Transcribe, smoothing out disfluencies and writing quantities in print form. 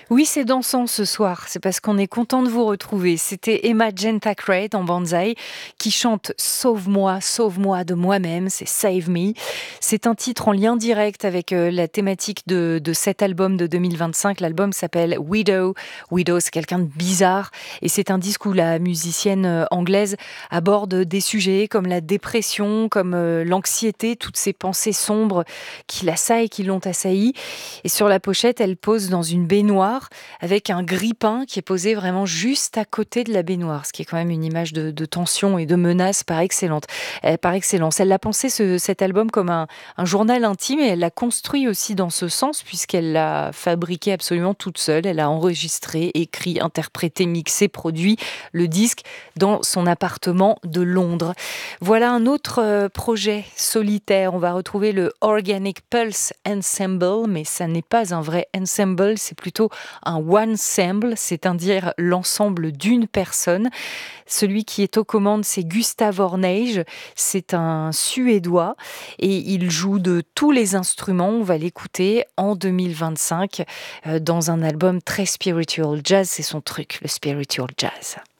Oui, c'est dansant ce soir, c'est parce qu'on est content de vous retrouver. C'était Emma Gentakrade en Banzai qui chante Sauve-moi de moi-même, c'est Save Me. C'est un titre en lien direct avec la thématique de cet album de 2025. L'album s'appelle Widow. Widow, c'est quelqu'un de bizarre et c'est un disque où la musicienne anglaise aborde des sujets comme la dépression, comme l'anxiété, toutes ces pensées sombres qui l'assaillent, qui l'ont assaillie. Et sur la pochette, elle pose dans une baignoire avec un grille-pain qui est posé vraiment juste à côté de la baignoire, ce qui est quand même une image de tension et de menace par excellence. Elle l'a pensé cet album comme un journal intime et elle l'a construit aussi dans ce sens puisqu'elle l'a fabriqué absolument toute seule. Elle a enregistré, écrit, interprété, mixé, produit le disque dans son appartement de Londres. Voilà un autre projet solitaire. On va retrouver le Organic Pulse Ensemble, mais ça n'est pas un vrai ensemble, c'est plutôt un one-semble, c'est-à-dire l'ensemble d'une personne. Celui qui est aux commandes, c'est Gustav Orneige. C'est un Suédois et il joue de tous les instruments. On va l'écouter en 2025 dans un album très spiritual jazz. C'est son truc, le spiritual jazz.